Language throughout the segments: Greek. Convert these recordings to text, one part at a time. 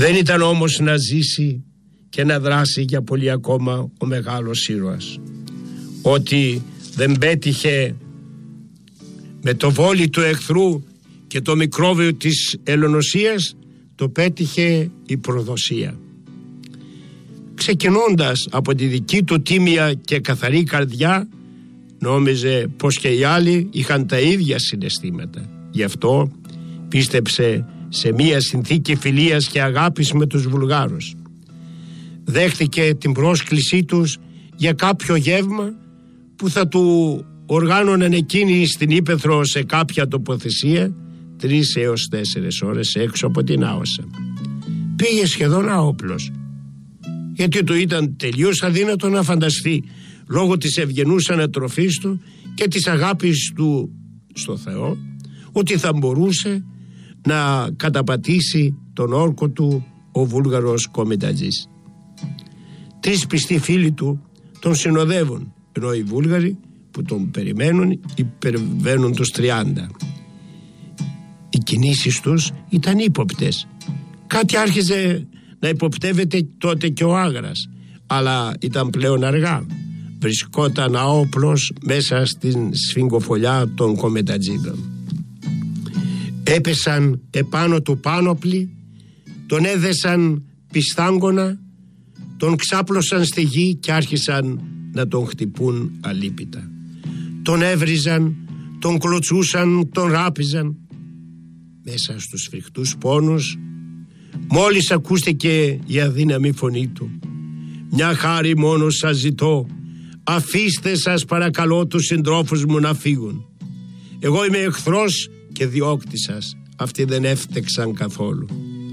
Δεν ήταν όμως να ζήσει και να δράσει για πολύ ακόμα ο μεγάλος ήρωας. Ότι δεν πέτυχε με το βόλι του εχθρού και το μικρόβιο της ελονοσίας, το πέτυχε η προδοσία. Ξεκινώντας από τη δική του τίμια και καθαρή καρδιά, νόμιζε πως και οι άλλοι είχαν τα ίδια συναισθήματα. Γι' αυτό πίστεψε σε μία συνθήκη φιλίας και αγάπης με τους Βουλγάρους. Δέχτηκε την πρόσκλησή τους για κάποιο γεύμα που θα του οργάνωναν εκείνοι στην Ύπαιθρο σε κάποια τοποθεσία 3 έως 4 ώρες έξω από την Άωσα. Πήγε σχεδόν άοπλος, γιατί του ήταν τελείως αδύνατο να φανταστεί, λόγω της ευγενούς ανατροφής του και της αγάπης του στο Θεό, ότι θα μπορούσε να καταπατήσει τον όρκο του ο Βούλγαρος κομιτατζής. 3 πιστοί φίλοι του τον συνοδεύουν, ενώ οι Βούλγαροι που τον περιμένουν υπερβαίνουν τους 30. Οι κινήσεις τους ήταν ύποπτες. Κάτι άρχιζε να υποπτεύεται τότε και ο Άγρας, αλλά ήταν πλέον αργά. Βρισκόταν άοπλος μέσα στην σφιγγοφολιά των κομετατζίδων. Έπεσαν επάνω του πάνωπλοι, τον έδεσαν πιστάγκωνα, τον ξάπλωσαν στη γη και άρχισαν να τον χτυπούν αλίπητα. Τον έβριζαν, τον κλωτσούσαν, τον ράπιζαν. Μέσα στους φρικτούς πόνους, μόλις ακούστηκε η αδύναμη φωνή του: «Μια χάρη μόνο σας ζητώ, αφήστε σας παρακαλώ τους συντρόφους μου να φύγουν. Εγώ είμαι εχθρός και διώκτης σας, αυτοί δεν έφτεξαν καθόλου».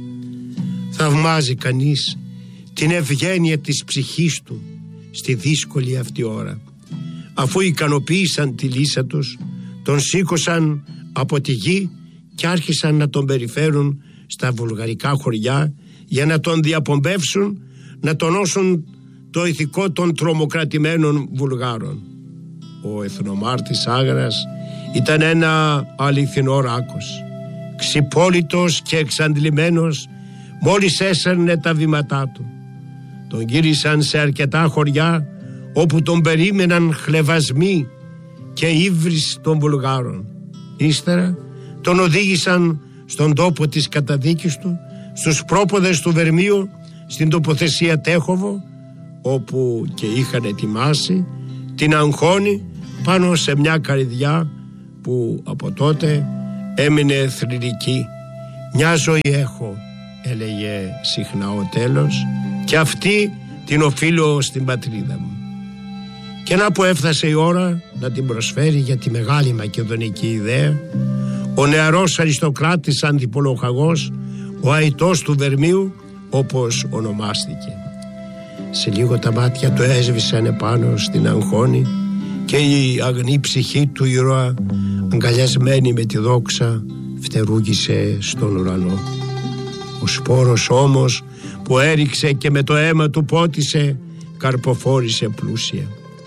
Θαυμάζει κανείς την ευγένεια της ψυχής του στη δύσκολη αυτή ώρα. Αφού ικανοποίησαν τη λύσα τους, τον σήκωσαν από τη γη και άρχισαν να τον περιφέρουν στα βουλγαρικά χωριά για να τον διαπομπεύσουν, να τονώσουν το ηθικό των τρομοκρατημένων Βουλγάρων. Ο εθνομάρτης Άγρας ήταν ένα αληθινό ράκος, ξυπόλυτος και εξαντλημένος μόλις έσαιρνε τα βήματά του. Τον γύρισαν σε αρκετά χωριά όπου τον περίμεναν χλευασμοί και ύβρις των Βουλγάρων. Ύστερα τον οδήγησαν στον τόπο της καταδίκης του, στους πρόποδες του Βερμίου, στην τοποθεσία Τέχοβο, όπου και είχαν ετοιμάσει την αγχώνη πάνω σε μια καρυδιά που από τότε έμεινε θρηνική. «Μια ζωή έχω», έλεγε συχνά ο τέλος, «και αυτή την οφείλω στην πατρίδα μου». Και να που έφτασε η ώρα να την προσφέρει για τη μεγάλη μακεδονική ιδέα, ο νεαρός αριστοκράτης Αντιπολοχαγός, ο αητός του Βερμίου, όπως ονομάστηκε. Σε λίγο τα μάτια του έσβησαν επάνω στην αγχώνη και η αγνή ψυχή του ήρωα, αγκαλιασμένη με τη δόξα, φτερούγησε στον ουρανό. Ο σπόρος όμως που έριξε και με το αίμα του πότισε, καρποφόρησε πλούσια.